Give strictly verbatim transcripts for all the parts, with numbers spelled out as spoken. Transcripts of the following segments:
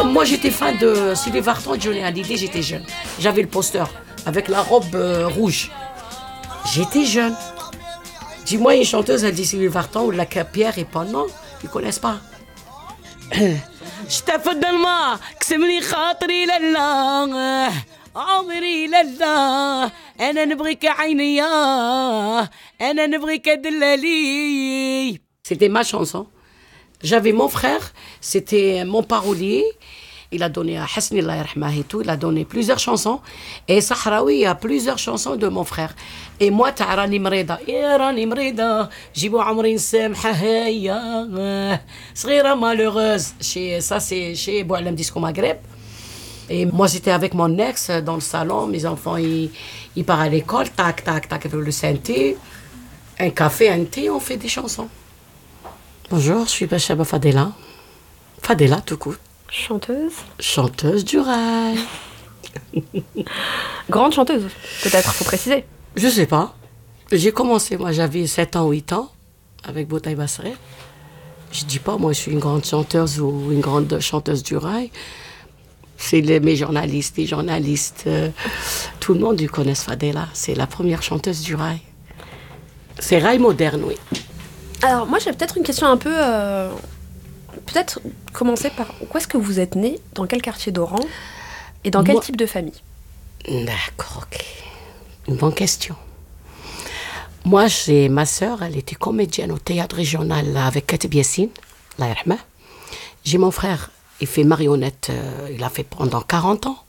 Moi, j'étais fan de Sylvie Vartan et Johnny Hallyday, j'étais jeune. J'avais le poster avec la robe euh, rouge. J'étais jeune. Dis-moi une chanteuse, elle dit Sylvie Vartan ou la Pierre et pas non, ils connaissent pas. تفضل ما كسبني خاطري لله عمري لله انا نبغيك عينيا انا نبغيك دلالي. C'était ma chanson. J'avais mon frère, c'était mon parolier. Il a donné à Hasni Allah yarhamah et tout, il a donné plusieurs chansons. Et Sahraoui, il y a plusieurs chansons de mon frère. Et moi, Ta'rani Mreda, Irani Mreda, Jibou Amrin Samha Heya, Srira malheureuse. Chez, ça, c'est chez Boualem Disco Maghreb. Et moi, j'étais avec mon ex dans le salon. Mes enfants, ils, ils partent à l'école, tac, tac, tac, avec le synthé. Un café, un thé, on fait des chansons. Bonjour, je suis Bachaba Fadela. Fadela, tout court. Chanteuse. Chanteuse du rail. Grande chanteuse, peut-être, faut préciser. Je sais pas. J'ai commencé, moi j'avais sept ans, huit ans, avec Boutaï Basseret. Je dis pas, moi je suis une grande chanteuse ou une grande chanteuse du rail. C'est les, mes journalistes, les journalistes, euh, tout le monde ils connaissent Fadela. C'est la première chanteuse du rail. C'est rail moderne, oui. Alors moi j'ai peut-être une question un peu... Euh... Peut-être commencer par où est-ce que vous êtes né, dans quel quartier d'Oran et dans quel Moi... type de famille? D'accord, ok. Une bonne question. Moi, j'ai ma sœur, elle était comédienne au théâtre régional avec Katib Yassine, Allah yarhamah. J'ai mon frère, il fait marionnette, euh, il a fait pendant quarante ans.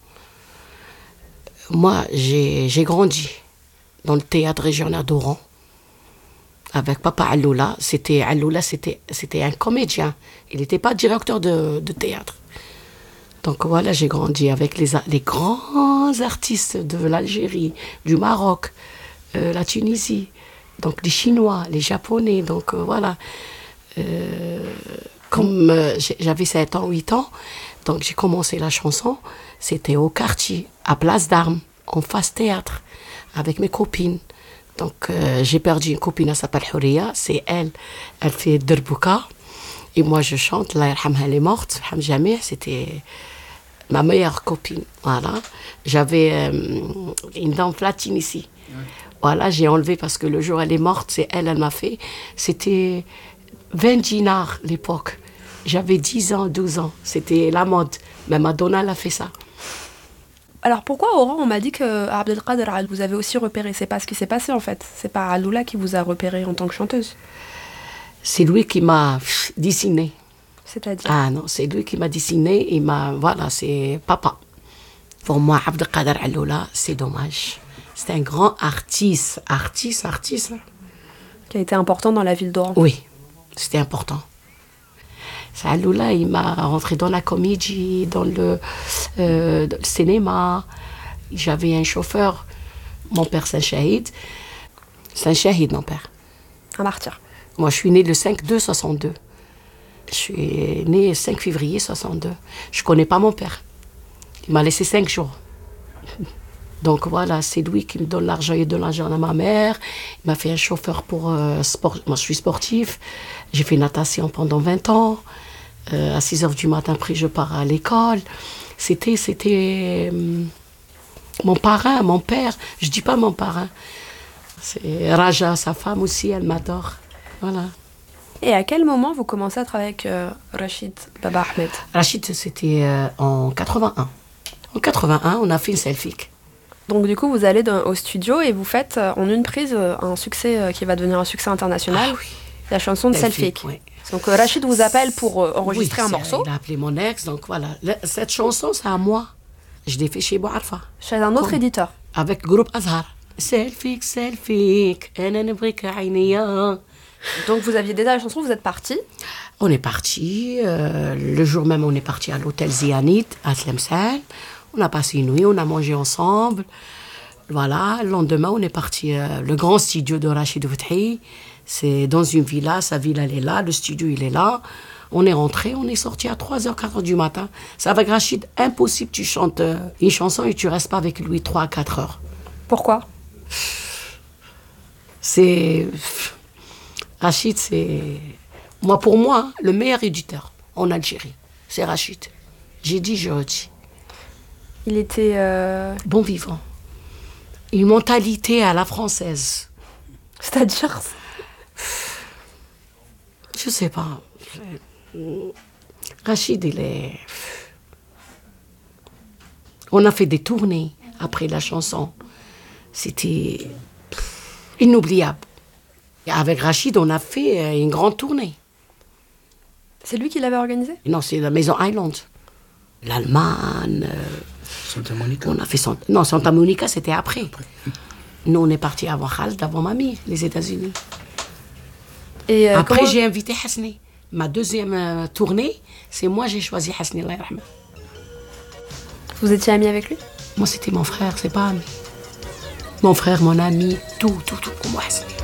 Moi, j'ai, j'ai grandi dans le théâtre régional d'Oran. Avec papa Alloula, c'était, Alloula, c'était, c'était un comédien. Il n'était pas directeur de, de théâtre. Donc voilà, j'ai grandi avec les, les grands artistes de l'Algérie, du Maroc, euh, la Tunisie, donc les Chinois, les Japonais. Donc euh, voilà. Euh, comme euh, j'avais sept ans, huit ans, donc j'ai commencé la chanson. C'était au quartier, à Place d'Armes, en face théâtre, avec mes copines. Donc, euh, j'ai perdu une copine, elle s'appelle Houria, c'est elle, elle fait Derbouka, et moi je chante, Allah yarhamha, elle est morte, Hamjameh, c'était ma meilleure copine, voilà. J'avais euh, une dent platine ici, ouais. Voilà, j'ai enlevé parce que le jour elle est morte, c'est elle, elle m'a fait, c'était vingt dinars l'époque, j'avais dix ans, douze ans, c'était la mode, mais Madonna, elle a fait ça. Alors pourquoi Oran, on m'a dit que Abdelkader vous avez aussi repéré? C'est pas ce qui s'est passé en fait. C'est pas Alloula qui vous a repéré en tant que chanteuse. C'est lui qui m'a dessiné. C'est-à-dire? Ah non, c'est lui qui m'a dessiné. Il m'a, voilà, c'est papa. Pour moi, Abdelkader Alloula, c'est dommage. C'est un grand artiste, artiste, artiste. Qui a été important dans la ville d'Oran. Oui, c'était important. Alloula, il m'a rentré dans la comédie, dans le, euh, dans le cinéma. J'avais un chauffeur. Mon père, c'est un shahid. C'est un shahid, mon père. Un martyr. Moi, je suis née le cinq deux soixante-deux. Je suis née le cinq février soixante-deux. Je ne connais pas mon père. Il m'a laissé cinq jours. Donc voilà, c'est lui qui me donne l'argent. Il donne l'argent à ma mère. Il m'a fait un chauffeur pour euh, sport. Moi, je suis sportif. J'ai fait natation pendant vingt ans. Euh, à six heures du matin, après, je pars à l'école. C'était, c'était euh, mon parrain, mon père. Je ne dis pas mon parrain. C'est Raja, sa femme aussi, elle m'adore. Voilà. Et à quel moment vous commencez à travailler avec euh, Rachid Baba Ahmed? Rachid, c'était euh, en quatre-vingt-un. En quatre-vingt-un, on a fait une selfie. Donc du coup, vous allez dans, au studio et vous faites euh, en une prise euh, un succès euh, qui va devenir un succès international. Ah oui. La chanson de Selfie. Oui. Donc euh, Rachid vous appelle pour euh, enregistrer oui, un morceau. Il a appelé mon ex, donc voilà. Le, cette chanson, c'est à moi. Je l'ai fait chez Bouarfa. Chez un autre Comme, éditeur. Avec le groupe Azhar. Selfie, selfie, donc vous aviez déjà la chanson, vous êtes parti. On est parti. Euh, le jour même, on est parti à l'hôtel Zianit, à Tlemcen. On a passé une nuit, on a mangé ensemble. Voilà, le lendemain, on est parti. Euh, le grand studio de Rachid Fouthi, c'est dans une villa. Sa villa, elle est là. Le studio, il est là. On est rentré, on est sorti à trois heures, quatre heures du matin. C'est avec Rachid, impossible, tu chantes euh, une chanson et tu restes pas avec lui trois à quatre heures. Pourquoi? C'est... Rachid, c'est... Moi, pour moi, le meilleur éditeur en Algérie, c'est Rachid. J'ai dit, je redis. Il était... euh, Bon vivant. Une mentalité à la française. C'est-à-dire... Je sais pas. Rachid, il est... On a fait des tournées après la chanson. C'était inoubliable. Et avec Rachid, on a fait une grande tournée. C'est lui qui l'avait organisé? Non, c'est la Maison Island. L'Allemagne. euh, Santa Monica. On a fait... Santa- Non, Santa Monica, c'était après. Nous, on est partis avant Khaled, avant mamie, les États-Unis. Et euh, Après, comment- j'ai invité Hasni. Ma deuxième euh, tournée, c'est moi, j'ai choisi Hasni, Allah yarhamah. Vous étiez ami avec lui? Moi, c'était mon frère, c'est pas ami. Mon frère, mon ami, tout, tout, tout, pour moi, Hasni.